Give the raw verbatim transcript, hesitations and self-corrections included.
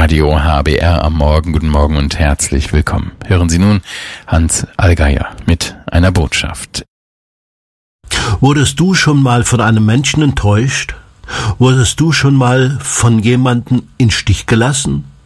Radio H B R am Morgen. Guten Morgen und herzlich willkommen. Hören Sie nun Hans Allgeier mit einer Botschaft. Wurdest du schon mal von einem Menschen enttäuscht? Wurdest du schon mal von jemandem in Stich gelassen?